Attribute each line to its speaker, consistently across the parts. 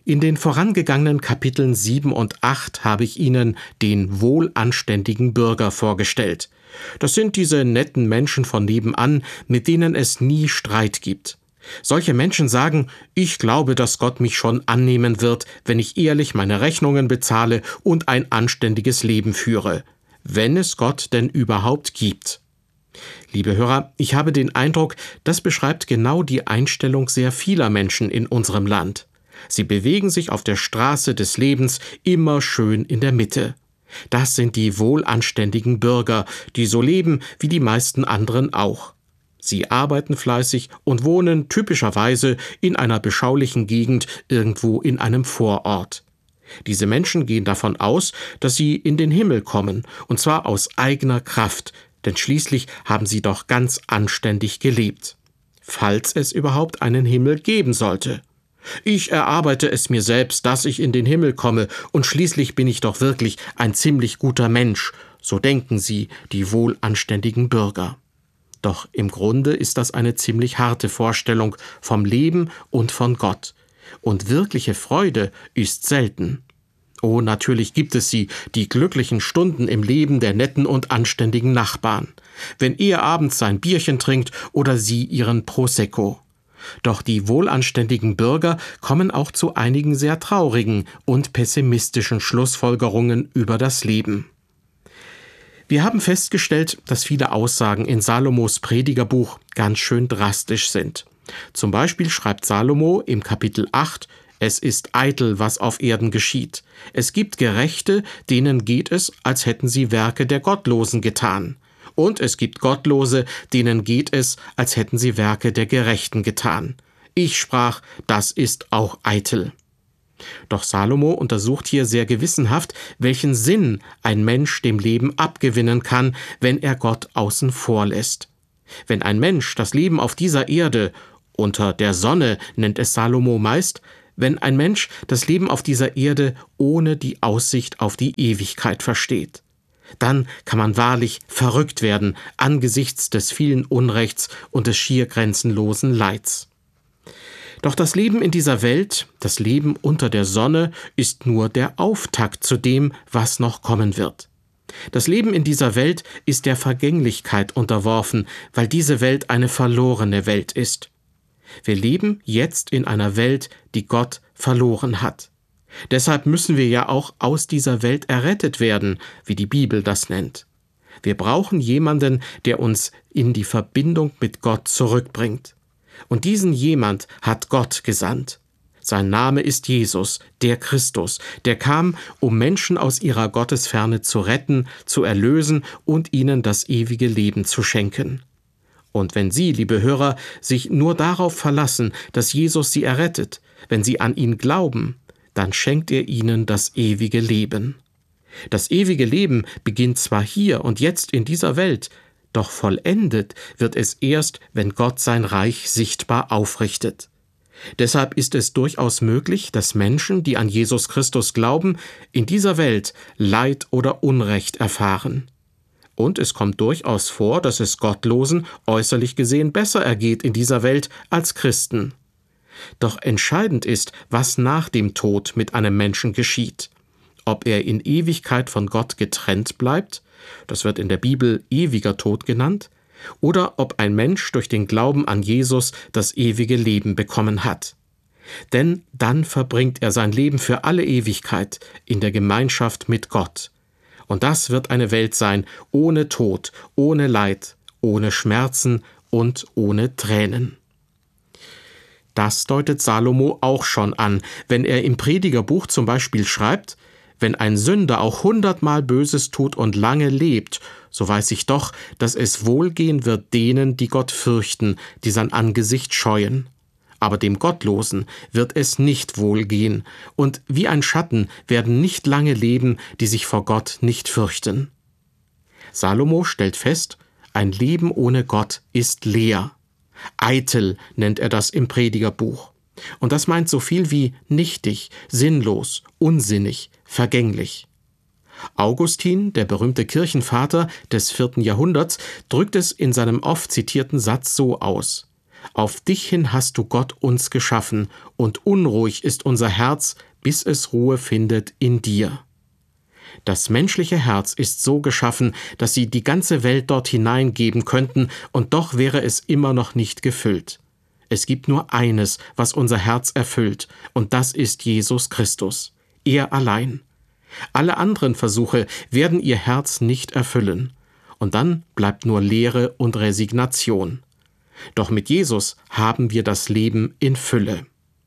Speaker 1: In den vorangegangenen Kapiteln 7 und 8 habe ich Ihnen den wohlanständigen Bürger vorgestellt. Das sind diese netten Menschen von nebenan, mit denen es nie Streit gibt. Solche Menschen sagen, ich glaube, dass Gott mich schon annehmen wird, wenn ich ehrlich meine Rechnungen bezahle und ein anständiges Leben führe, wenn es Gott denn überhaupt gibt. Liebe Hörer, ich habe den Eindruck, das beschreibt genau die Einstellung sehr vieler Menschen in unserem Land. Sie bewegen sich auf der Straße des Lebens immer schön in der Mitte. Das sind die wohlanständigen Bürger, die so leben wie die meisten anderen auch. Sie arbeiten fleißig und wohnen typischerweise in einer beschaulichen Gegend irgendwo in einem Vorort. Diese Menschen gehen davon aus, dass sie in den Himmel kommen, und zwar aus eigener Kraft, denn schließlich haben sie doch ganz anständig gelebt. Falls es überhaupt einen Himmel geben sollte. Ich erarbeite es mir selbst, dass ich in den Himmel komme, und schließlich bin ich doch wirklich ein ziemlich guter Mensch, so denken sie, die wohlanständigen Bürger. Doch im Grunde ist das eine ziemlich harte Vorstellung vom Leben und von Gott. Und wirkliche Freude ist selten. Oh, natürlich gibt es sie, die glücklichen Stunden im Leben der netten und anständigen Nachbarn, wenn er abends sein Bierchen trinkt oder sie ihren Prosecco. Doch die wohlanständigen Bürger kommen auch zu einigen sehr traurigen und pessimistischen Schlussfolgerungen über das Leben. Wir haben festgestellt, dass viele Aussagen in Salomos Predigerbuch ganz schön drastisch sind. Zum Beispiel schreibt Salomo im Kapitel 8, es ist eitel, was auf Erden geschieht. Es gibt Gerechte, denen geht es, als hätten sie Werke der Gottlosen getan. Und es gibt Gottlose, denen geht es, als hätten sie Werke der Gerechten getan. Ich sprach, das ist auch eitel. Doch Salomo untersucht hier sehr gewissenhaft, welchen Sinn ein Mensch dem Leben abgewinnen kann, wenn er Gott außen vor lässt. Wenn ein Mensch das Leben auf dieser Erde, unter der Sonne nennt es Salomo meist, wenn ein Mensch das Leben auf dieser Erde ohne die Aussicht auf die Ewigkeit versteht, dann kann man wahrlich verrückt werden angesichts des vielen Unrechts und des schier grenzenlosen Leids. Doch das Leben in dieser Welt, das Leben unter der Sonne, ist nur der Auftakt zu dem, was noch kommen wird. Das Leben in dieser Welt ist der Vergänglichkeit unterworfen, weil diese Welt eine verlorene Welt ist. Wir leben jetzt in einer Welt, die Gott verloren hat. Deshalb müssen wir ja auch aus dieser Welt errettet werden, wie die Bibel das nennt. Wir brauchen jemanden, der uns in die Verbindung mit Gott zurückbringt. Und diesen jemand hat Gott gesandt. Sein Name ist Jesus, der Christus, der kam, um Menschen aus ihrer Gottesferne zu retten, zu erlösen und ihnen das ewige Leben zu schenken. Und wenn Sie, liebe Hörer, sich nur darauf verlassen, dass Jesus Sie errettet, wenn Sie an ihn glauben, dann schenkt er ihnen das ewige Leben. Das ewige Leben beginnt zwar hier und jetzt in dieser Welt, doch vollendet wird es erst, wenn Gott sein Reich sichtbar aufrichtet. Deshalb ist es durchaus möglich, dass Menschen, die an Jesus Christus glauben, in dieser Welt Leid oder Unrecht erfahren. Und es kommt durchaus vor, dass es Gottlosen äußerlich gesehen besser ergeht in dieser Welt als Christen. Doch entscheidend ist, was nach dem Tod mit einem Menschen geschieht. Ob er in Ewigkeit von Gott getrennt bleibt, das wird in der Bibel ewiger Tod genannt, oder ob ein Mensch durch den Glauben an Jesus das ewige Leben bekommen hat. Denn dann verbringt er sein Leben für alle Ewigkeit in der Gemeinschaft mit Gott. Und das wird eine Welt sein, ohne Tod, ohne Leid, ohne Schmerzen und ohne Tränen. Das deutet Salomo auch schon an, wenn er im Predigerbuch zum Beispiel schreibt, wenn ein Sünder auch 100-mal Böses tut und lange lebt, so weiß ich doch, dass es wohlgehen wird denen, die Gott fürchten, die sein Angesicht scheuen. Aber dem Gottlosen wird es nicht wohlgehen, und wie ein Schatten werden nicht lange leben, die sich vor Gott nicht fürchten. Salomo stellt fest, ein Leben ohne Gott ist leer. Eitel nennt er das im Predigerbuch. Und das meint so viel wie nichtig, sinnlos, unsinnig, vergänglich. Augustin, der berühmte Kirchenvater des 4. Jahrhunderts, drückt es in seinem oft zitierten Satz so aus: Auf dich hin hast du Gott uns geschaffen, und unruhig ist unser Herz, bis es Ruhe findet in dir. Das menschliche Herz ist so geschaffen, dass sie die ganze Welt dort hineingeben könnten, und doch wäre es immer noch nicht gefüllt. Es gibt nur eines, was unser Herz erfüllt, und das ist Jesus Christus. Er allein. Alle anderen Versuche werden ihr Herz nicht erfüllen. Und dann bleibt nur Leere und Resignation. Doch mit Jesus haben wir das Leben in Fülle.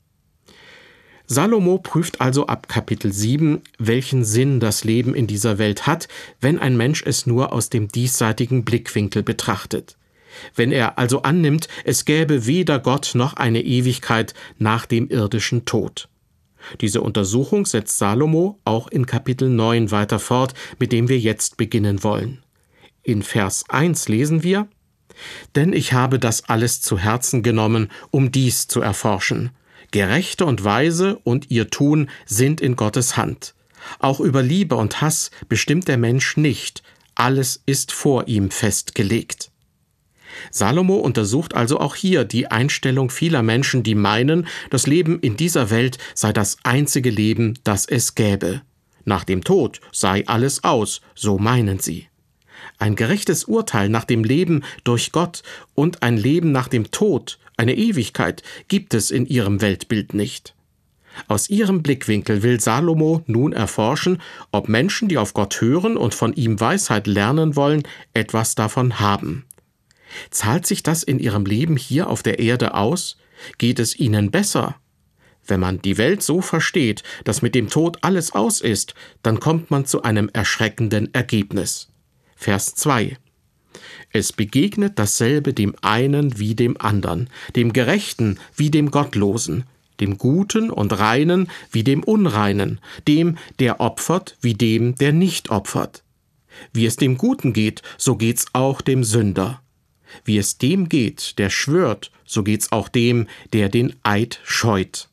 Speaker 1: Salomo prüft also ab Kapitel 7, welchen Sinn das Leben in dieser Welt hat, wenn ein Mensch es nur aus dem diesseitigen Blickwinkel betrachtet. Wenn er also annimmt, es gäbe weder Gott noch eine Ewigkeit nach dem irdischen Tod. Diese Untersuchung setzt Salomo auch in Kapitel 9 weiter fort, mit dem wir jetzt beginnen wollen. In Vers 1 lesen wir: Denn ich habe das alles zu Herzen genommen, um dies zu erforschen. Gerechte und Weise und ihr Tun sind in Gottes Hand. Auch über Liebe und Hass bestimmt der Mensch nicht. Alles ist vor ihm festgelegt. Salomo untersucht also auch hier die Einstellung vieler Menschen, die meinen, das Leben in dieser Welt sei das einzige Leben, das es gäbe. Nach dem Tod sei alles aus, so meinen sie. Ein gerechtes Urteil nach dem Leben durch Gott und ein Leben nach dem Tod, eine Ewigkeit, gibt es in ihrem Weltbild nicht. Aus ihrem Blickwinkel will Salomo nun erforschen, ob Menschen, die auf Gott hören und von ihm Weisheit lernen wollen, etwas davon haben. Zahlt sich das in ihrem Leben hier auf der Erde aus? Geht es ihnen besser? Wenn man die Welt so versteht, dass mit dem Tod alles aus ist, dann kommt man zu einem erschreckenden Ergebnis. Vers 2: Es begegnet dasselbe dem einen wie dem andern, dem Gerechten wie dem Gottlosen, dem Guten und Reinen wie dem Unreinen, dem, der opfert, wie dem, der nicht opfert. Wie es dem Guten geht, so geht's auch dem Sünder. Wie es dem geht, der schwört, so geht's auch dem, der den Eid scheut.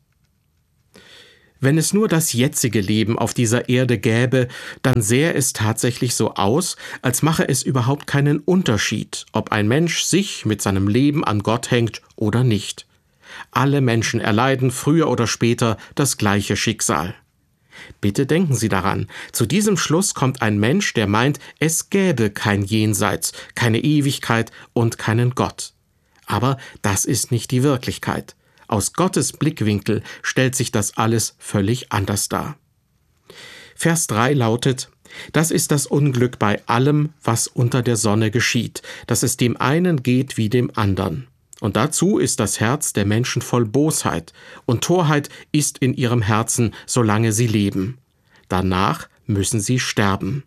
Speaker 1: Wenn es nur das jetzige Leben auf dieser Erde gäbe, dann sähe es tatsächlich so aus, als mache es überhaupt keinen Unterschied, ob ein Mensch sich mit seinem Leben an Gott hängt oder nicht. Alle Menschen erleiden früher oder später das gleiche Schicksal. Bitte denken Sie daran, zu diesem Schluss kommt ein Mensch, der meint, es gäbe kein Jenseits, keine Ewigkeit und keinen Gott. Aber das ist nicht die Wirklichkeit. Aus Gottes Blickwinkel stellt sich das alles völlig anders dar. Vers 3 lautet: Das ist das Unglück bei allem, was unter der Sonne geschieht, dass es dem einen geht wie dem andern. Und dazu ist das Herz der Menschen voll Bosheit, und Torheit ist in ihrem Herzen, solange sie leben. Danach müssen sie sterben.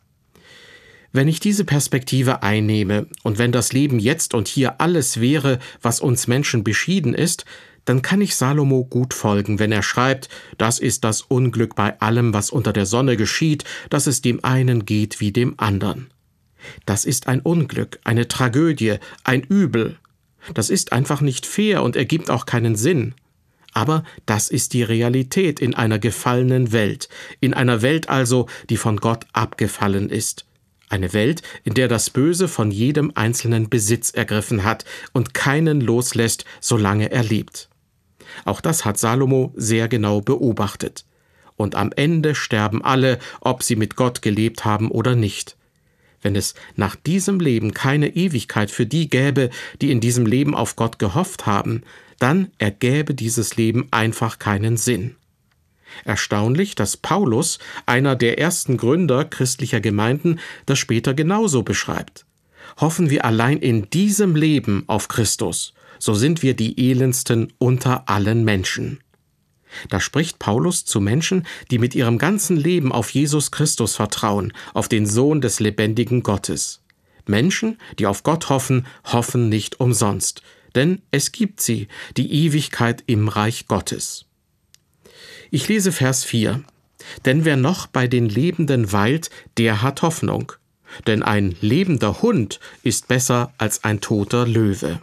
Speaker 1: Wenn ich diese Perspektive einnehme und wenn das Leben jetzt und hier alles wäre, was uns Menschen beschieden ist, dann kann ich Salomo gut folgen, wenn er schreibt: Das ist das Unglück bei allem, was unter der Sonne geschieht, dass es dem einen geht wie dem andern. Das ist ein Unglück, eine Tragödie, ein Übel. Das ist einfach nicht fair und ergibt auch keinen Sinn. Aber das ist die Realität in einer gefallenen Welt, in einer Welt also, die von Gott abgefallen ist. Eine Welt, in der das Böse von jedem einzelnen Besitz ergriffen hat und keinen loslässt, solange er lebt. Auch das hat Salomo sehr genau beobachtet. Und am Ende sterben alle, ob sie mit Gott gelebt haben oder nicht. Wenn es nach diesem Leben keine Ewigkeit für die gäbe, die in diesem Leben auf Gott gehofft haben, dann ergäbe dieses Leben einfach keinen Sinn. Erstaunlich, dass Paulus, einer der ersten Gründer christlicher Gemeinden, das später genauso beschreibt. Hoffen wir allein in diesem Leben auf Christus, so sind wir die elendsten unter allen Menschen. Da spricht Paulus zu Menschen, die mit ihrem ganzen Leben auf Jesus Christus vertrauen, auf den Sohn des lebendigen Gottes. Menschen, die auf Gott hoffen, hoffen nicht umsonst, denn es gibt sie, die Ewigkeit im Reich Gottes. Ich lese Vers 4. Denn wer noch bei den Lebenden weilt, der hat Hoffnung. Denn ein lebender Hund ist besser als ein toter Löwe.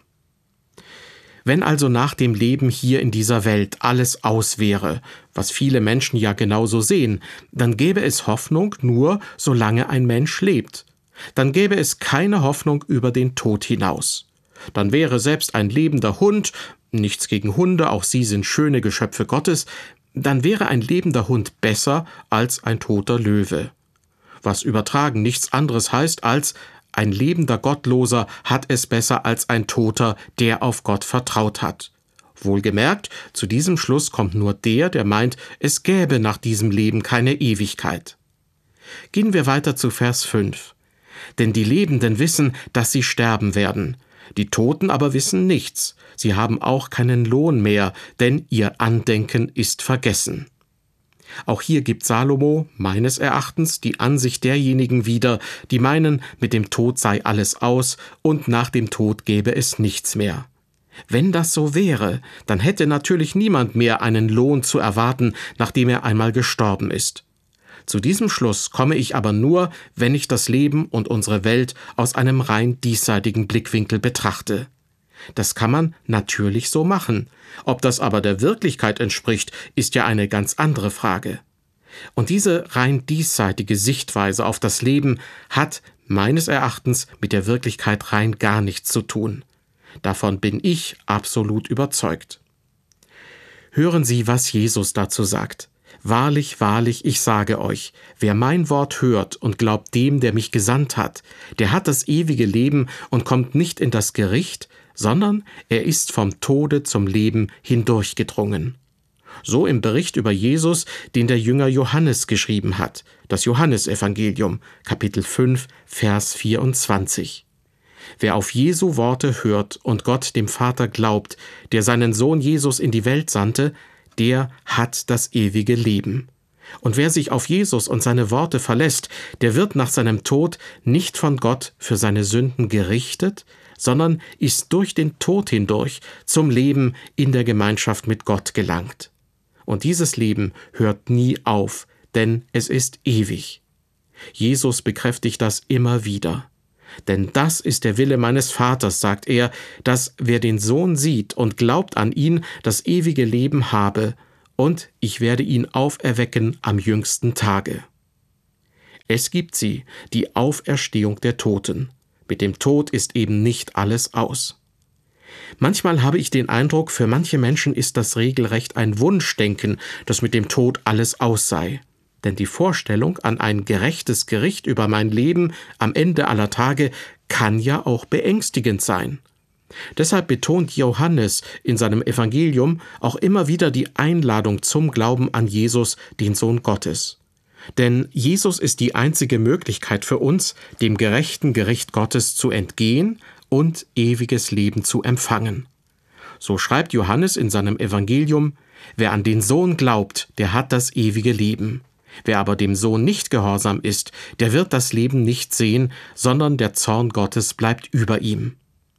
Speaker 1: Wenn also nach dem Leben hier in dieser Welt alles aus wäre, was viele Menschen ja genauso sehen, dann gäbe es Hoffnung nur, solange ein Mensch lebt. Dann gäbe es keine Hoffnung über den Tod hinaus. Dann wäre selbst ein lebender Hund, nichts gegen Hunde, auch sie sind schöne Geschöpfe Gottes, dann wäre ein lebender Hund besser als ein toter Löwe. Was übertragen nichts anderes heißt als, ein lebender Gottloser hat es besser als ein Toter, der auf Gott vertraut hat. Wohlgemerkt, zu diesem Schluss kommt nur der meint, es gäbe nach diesem Leben keine Ewigkeit. Gehen wir weiter zu Vers 5. Denn die Lebenden wissen, dass sie sterben werden. Die Toten aber wissen nichts. Sie haben auch keinen Lohn mehr, denn ihr Andenken ist vergessen. Auch hier gibt Salomo, meines Erachtens, die Ansicht derjenigen wieder, die meinen, mit dem Tod sei alles aus und nach dem Tod gäbe es nichts mehr. Wenn das so wäre, dann hätte natürlich niemand mehr einen Lohn zu erwarten, nachdem er einmal gestorben ist. Zu diesem Schluss komme ich aber nur, wenn ich das Leben und unsere Welt aus einem rein diesseitigen Blickwinkel betrachte. Das kann man natürlich so machen. Ob das aber der Wirklichkeit entspricht, ist ja eine ganz andere Frage. Und diese rein diesseitige Sichtweise auf das Leben hat meines Erachtens mit der Wirklichkeit rein gar nichts zu tun. Davon bin ich absolut überzeugt. Hören Sie, was Jesus dazu sagt. Wahrlich, wahrlich, ich sage euch, wer mein Wort hört und glaubt dem, der mich gesandt hat, der hat das ewige Leben und kommt nicht in das Gericht, sondern er ist vom Tode zum Leben hindurchgedrungen. So im Bericht über Jesus, den der Jünger Johannes geschrieben hat, das Johannesevangelium, Kapitel 5, Vers 24. Wer auf Jesu Worte hört und Gott dem Vater glaubt, der seinen Sohn Jesus in die Welt sandte, der hat das ewige Leben. Und wer sich auf Jesus und seine Worte verlässt, der wird nach seinem Tod nicht von Gott für seine Sünden gerichtet, sondern ist durch den Tod hindurch zum Leben in der Gemeinschaft mit Gott gelangt. Und dieses Leben hört nie auf, denn es ist ewig. Jesus bekräftigt das immer wieder. Denn das ist der Wille meines Vaters, sagt er, dass wer den Sohn sieht und glaubt an ihn, das ewige Leben habe, und ich werde ihn auferwecken am jüngsten Tage. Es gibt sie, die Auferstehung der Toten. Mit dem Tod ist eben nicht alles aus. Manchmal habe ich den Eindruck, für manche Menschen ist das regelrecht ein Wunschdenken, dass mit dem Tod alles aus sei. Denn die Vorstellung an ein gerechtes Gericht über mein Leben am Ende aller Tage kann ja auch beängstigend sein. Deshalb betont Johannes in seinem Evangelium auch immer wieder die Einladung zum Glauben an Jesus, den Sohn Gottes. Denn Jesus ist die einzige Möglichkeit für uns, dem gerechten Gericht Gottes zu entgehen und ewiges Leben zu empfangen. So schreibt Johannes in seinem Evangelium: Wer an den Sohn glaubt, der hat das ewige Leben. Wer aber dem Sohn nicht gehorsam ist, der wird das Leben nicht sehen, sondern der Zorn Gottes bleibt über ihm.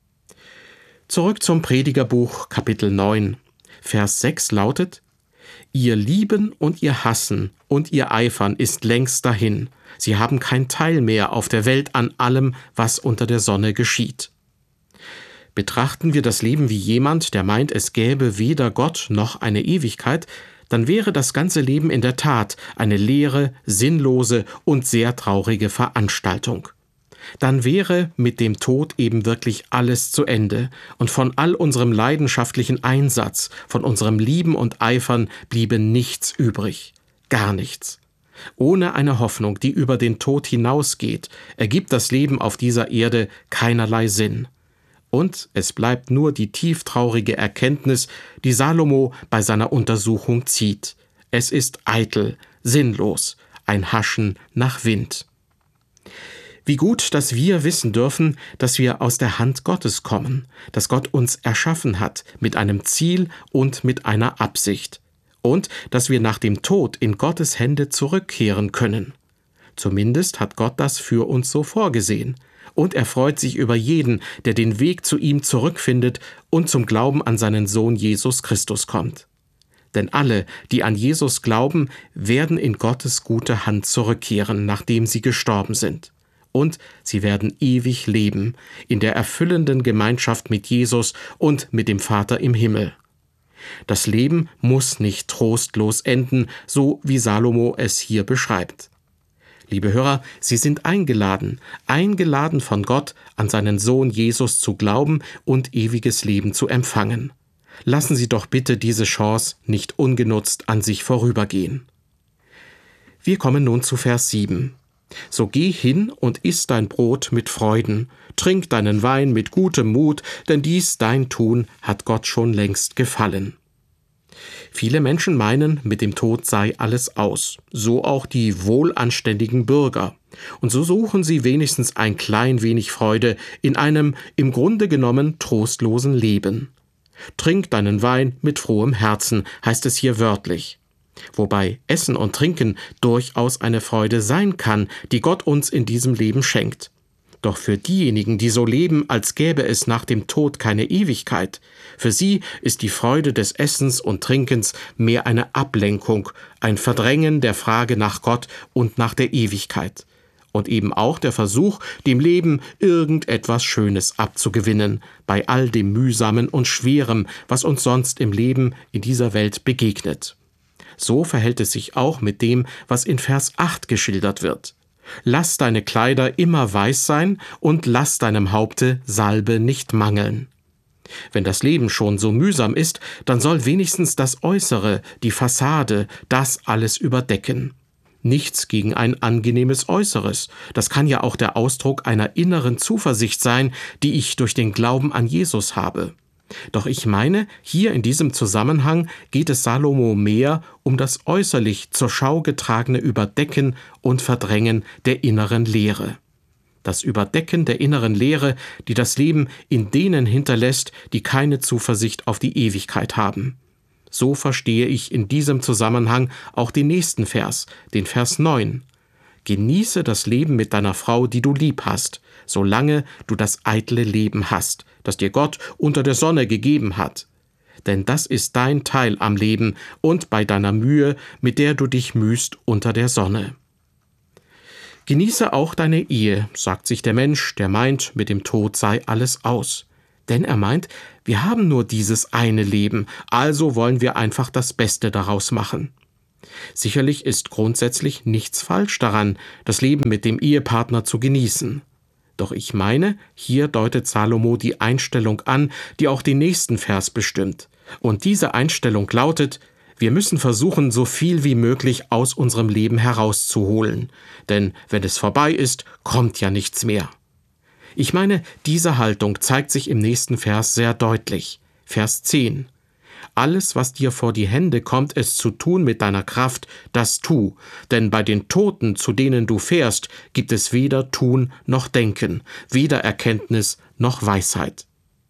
Speaker 1: Zurück zum Predigerbuch, Kapitel 9. Vers 6 lautet: Ihr Lieben und ihr Hassen und ihr Eifern ist längst dahin. Sie haben kein Teil mehr auf der Welt an allem, was unter der Sonne geschieht. Betrachten wir das Leben wie jemand, der meint, es gäbe weder Gott noch eine Ewigkeit, dann wäre das ganze Leben in der Tat eine leere, sinnlose und sehr traurige Veranstaltung. Dann wäre mit dem Tod eben wirklich alles zu Ende und von all unserem leidenschaftlichen Einsatz, von unserem Lieben und Eifern bliebe nichts übrig, gar nichts. Ohne eine Hoffnung, die über den Tod hinausgeht, ergibt das Leben auf dieser Erde keinerlei Sinn. Und es bleibt nur die tieftraurige Erkenntnis, die Salomo bei seiner Untersuchung zieht. Es ist eitel, sinnlos, ein Haschen nach Wind. Wie gut, dass wir wissen dürfen, dass wir aus der Hand Gottes kommen, dass Gott uns erschaffen hat, mit einem Ziel und mit einer Absicht. Und dass wir nach dem Tod in Gottes Hände zurückkehren können. Zumindest hat Gott das für uns so vorgesehen. Und er freut sich über jeden, der den Weg zu ihm zurückfindet und zum Glauben an seinen Sohn Jesus Christus kommt. Denn alle, die an Jesus glauben, werden in Gottes gute Hand zurückkehren, nachdem sie gestorben sind. Und sie werden ewig leben, in der erfüllenden Gemeinschaft mit Jesus und mit dem Vater im Himmel. Das Leben muss nicht trostlos enden, so wie Salomo es hier beschreibt. Liebe Hörer, Sie sind eingeladen von Gott, an seinen Sohn Jesus zu glauben und ewiges Leben zu empfangen. Lassen Sie doch bitte diese Chance nicht ungenutzt an sich vorübergehen. Wir kommen nun zu Vers 7. So geh hin und iss dein Brot mit Freuden, trink deinen Wein mit gutem Mut, denn dies dein Tun hat Gott schon längst gefallen. Viele Menschen meinen, mit dem Tod sei alles aus, so auch die wohlanständigen Bürger. Und so suchen sie wenigstens ein klein wenig Freude in einem im Grunde genommen trostlosen Leben. Trink deinen Wein mit frohem Herzen, heißt es hier wörtlich. Wobei Essen und Trinken durchaus eine Freude sein kann, die Gott uns in diesem Leben schenkt. Doch für diejenigen, die so leben, als gäbe es nach dem Tod keine Ewigkeit, für sie ist die Freude des Essens und Trinkens mehr eine Ablenkung, ein Verdrängen der Frage nach Gott und nach der Ewigkeit. Und eben auch der Versuch, dem Leben irgendetwas Schönes abzugewinnen, bei all dem Mühsamen und Schwerem, was uns sonst im Leben in dieser Welt begegnet. So verhält es sich auch mit dem, was in Vers 8 geschildert wird. Lass deine Kleider immer weiß sein und lass deinem Haupte Salbe nicht mangeln. Wenn das Leben schon so mühsam ist, dann soll wenigstens das Äußere, die Fassade, das alles überdecken. Nichts gegen ein angenehmes Äußeres. Das kann ja auch der Ausdruck einer inneren Zuversicht sein, die ich durch den Glauben an Jesus habe. Doch ich meine, hier in diesem Zusammenhang geht es Salomo mehr um das äußerlich zur Schau getragene Überdecken und Verdrängen der inneren Leere. Das Überdecken der inneren Leere, die das Leben in denen hinterlässt, die keine Zuversicht auf die Ewigkeit haben. So verstehe ich in diesem Zusammenhang auch den nächsten Vers, den Vers 9. Genieße das Leben mit deiner Frau, die du lieb hast, solange du das eitle Leben hast, das dir Gott unter der Sonne gegeben hat. Denn das ist dein Teil am Leben und bei deiner Mühe, mit der du dich mühst unter der Sonne. Genieße auch deine Ehe, sagt sich der Mensch, der meint, mit dem Tod sei alles aus. Denn er meint, wir haben nur dieses eine Leben, also wollen wir einfach das Beste daraus machen. Sicherlich ist grundsätzlich nichts falsch daran, das Leben mit dem Ehepartner zu genießen. Doch ich meine, hier deutet Salomo die Einstellung an, die auch den nächsten Vers bestimmt. Und diese Einstellung lautet, wir müssen versuchen, so viel wie möglich aus unserem Leben herauszuholen. Denn wenn es vorbei ist, kommt ja nichts mehr. Ich meine, diese Haltung zeigt sich im nächsten Vers sehr deutlich. Vers 10. Alles, was dir vor die Hände kommt, es zu tun mit deiner Kraft, das tu. Denn bei den Toten, zu denen du fährst, gibt es weder Tun noch Denken, weder Erkenntnis noch Weisheit.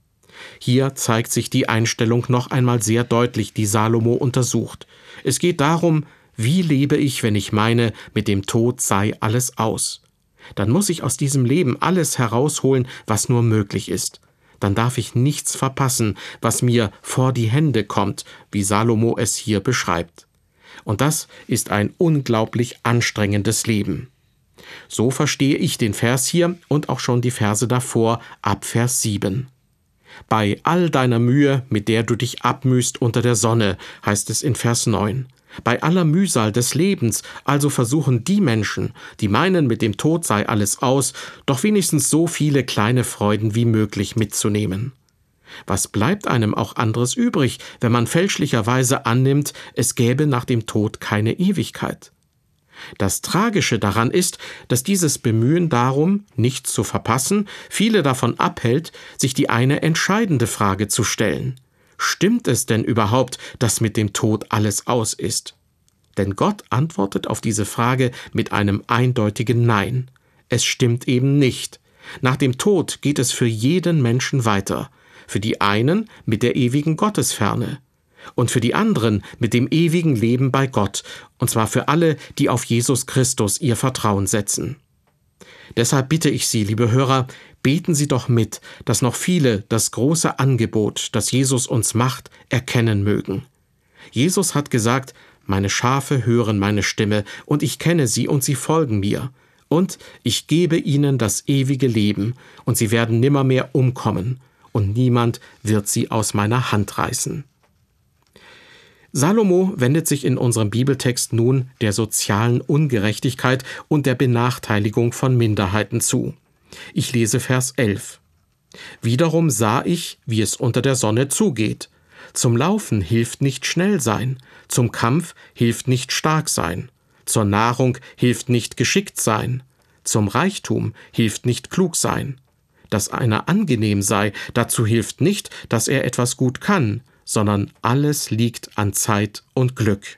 Speaker 1: Hier zeigt sich die Einstellung noch einmal sehr deutlich, die Salomo untersucht. Es geht darum, wie lebe ich, wenn ich meine, mit dem Tod sei alles aus. Dann muss ich aus diesem Leben alles herausholen, was nur möglich ist. Dann darf ich nichts verpassen, was mir vor die Hände kommt, wie Salomo es hier beschreibt. Und das ist ein unglaublich anstrengendes Leben. So verstehe ich den Vers hier und auch schon die Verse davor ab Vers 7. Bei all deiner Mühe, mit der du dich abmühst unter der Sonne, heißt es in Vers 9. Bei aller Mühsal des Lebens also versuchen die Menschen, die meinen, mit dem Tod sei alles aus, doch wenigstens so viele kleine Freuden wie möglich mitzunehmen. Was bleibt einem auch anderes übrig, wenn man fälschlicherweise annimmt, es gäbe nach dem Tod keine Ewigkeit? Das Tragische daran ist, dass dieses Bemühen darum, nichts zu verpassen, viele davon abhält, sich die eine entscheidende Frage zu stellen. Stimmt es denn überhaupt, dass mit dem Tod alles aus ist? Denn Gott antwortet auf diese Frage mit einem eindeutigen Nein. Es stimmt eben nicht. Nach dem Tod geht es für jeden Menschen weiter. Für die einen mit der ewigen Gottesferne und für die anderen mit dem ewigen Leben bei Gott, und zwar für alle, die auf Jesus Christus ihr Vertrauen setzen. Deshalb bitte ich Sie, liebe Hörer, beten Sie doch mit, dass noch viele das große Angebot, das Jesus uns macht, erkennen mögen. Jesus hat gesagt, meine Schafe hören meine Stimme, und ich kenne sie, und sie folgen mir. Und ich gebe ihnen das ewige Leben, und sie werden nimmermehr umkommen, und niemand wird sie aus meiner Hand reißen. Salomo wendet sich in unserem Bibeltext nun der sozialen Ungerechtigkeit und der Benachteiligung von Minderheiten zu. Ich lese Vers 11. Wiederum sah ich, wie es unter der Sonne zugeht. Zum Laufen hilft nicht schnell sein, zum Kampf hilft nicht stark sein, zur Nahrung hilft nicht geschickt sein, zum Reichtum hilft nicht klug sein. Dass einer angenehm sei, dazu hilft nicht, dass er etwas gut kann, sondern alles liegt an Zeit und Glück.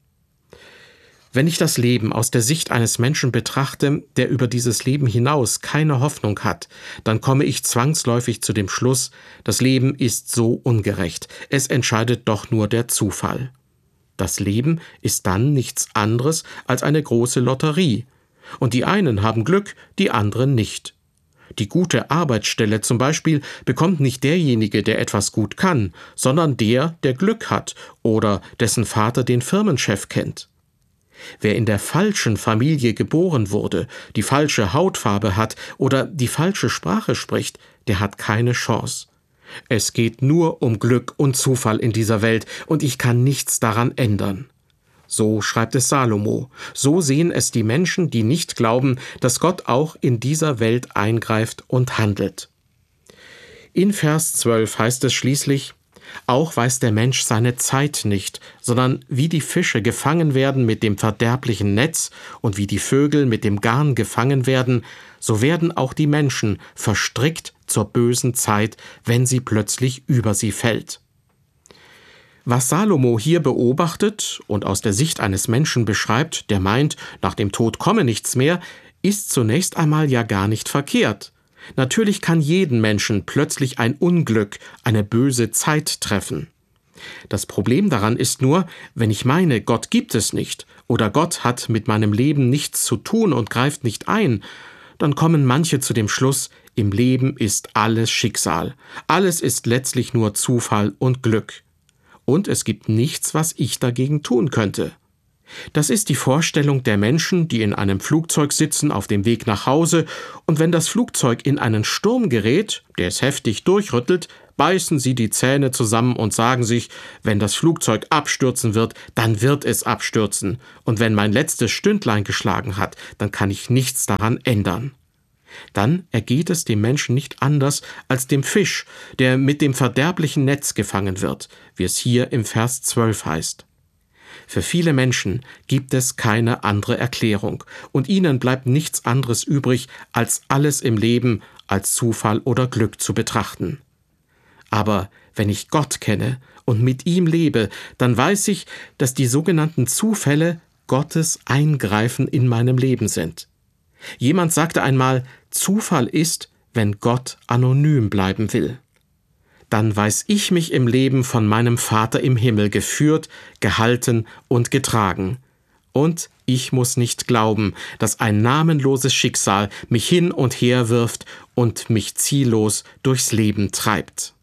Speaker 1: Wenn ich das Leben aus der Sicht eines Menschen betrachte, der über dieses Leben hinaus keine Hoffnung hat, dann komme ich zwangsläufig zu dem Schluss, das Leben ist so ungerecht, es entscheidet doch nur der Zufall. Das Leben ist dann nichts anderes als eine große Lotterie, und die einen haben Glück, die anderen nicht. Die gute Arbeitsstelle zum Beispiel bekommt nicht derjenige, der etwas gut kann, sondern der Glück hat oder dessen Vater den Firmenchef kennt. Wer in der falschen Familie geboren wurde, die falsche Hautfarbe hat oder die falsche Sprache spricht, der hat keine Chance. Es geht nur um Glück und Zufall in dieser Welt, und ich kann nichts daran ändern. So schreibt es Salomo. So sehen es die Menschen, die nicht glauben, dass Gott auch in dieser Welt eingreift und handelt. In Vers 12 heißt es schließlich: Auch weiß der Mensch seine Zeit nicht, sondern wie die Fische gefangen werden mit dem verderblichen Netz und wie die Vögel mit dem Garn gefangen werden, so werden auch die Menschen verstrickt zur bösen Zeit, wenn sie plötzlich über sie fällt. Was Salomo hier beobachtet und aus der Sicht eines Menschen beschreibt, der meint, nach dem Tod komme nichts mehr, ist zunächst einmal ja gar nicht verkehrt. Natürlich kann jeden Menschen plötzlich ein Unglück, eine böse Zeit treffen. Das Problem daran ist nur, wenn ich meine, Gott gibt es nicht oder Gott hat mit meinem Leben nichts zu tun und greift nicht ein, dann kommen manche zu dem Schluss, im Leben ist alles Schicksal, alles ist letztlich nur Zufall und Glück. Und es gibt nichts, was ich dagegen tun könnte. Das ist die Vorstellung der Menschen, die in einem Flugzeug sitzen auf dem Weg nach Hause, und wenn das Flugzeug in einen Sturm gerät, der es heftig durchrüttelt, beißen sie die Zähne zusammen und sagen sich, wenn das Flugzeug abstürzen wird, dann wird es abstürzen, und wenn mein letztes Stündlein geschlagen hat, dann kann ich nichts daran ändern. Dann ergeht es dem Menschen nicht anders als dem Fisch, der mit dem verderblichen Netz gefangen wird, wie es hier im Vers 12 heißt. Für viele Menschen gibt es keine andere Erklärung, und ihnen bleibt nichts anderes übrig, als alles im Leben als Zufall oder Glück zu betrachten. Aber wenn ich Gott kenne und mit ihm lebe, dann weiß ich, dass die sogenannten Zufälle Gottes Eingreifen in meinem Leben sind. Jemand sagte einmal, Zufall ist, wenn Gott anonym bleiben will. Dann weiß ich mich im Leben von meinem Vater im Himmel geführt, gehalten und getragen. Und ich muss nicht glauben, dass ein namenloses Schicksal mich hin und her wirft und mich ziellos durchs Leben treibt.